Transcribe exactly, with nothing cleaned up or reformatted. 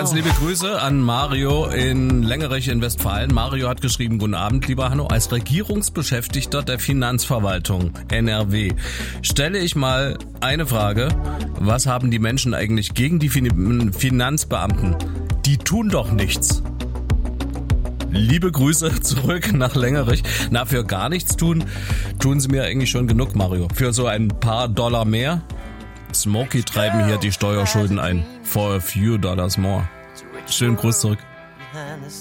Ganz liebe Grüße an Mario in Längerich in Westfalen. Mario hat geschrieben, guten Abend, lieber Hanno. Als Regierungsbeschäftigter der Finanzverwaltung N R W stelle ich mal eine Frage. Was haben die Menschen eigentlich gegen die fin- Finanzbeamten? Die tun doch nichts. Liebe Grüße zurück nach Längerich. Na, für gar nichts tun, tun sie mir eigentlich schon genug, Mario. Für so ein paar Dollar mehr. Smokey treiben hier die Steuerschulden ein. For a few dollars more. Schönen Gruß zurück.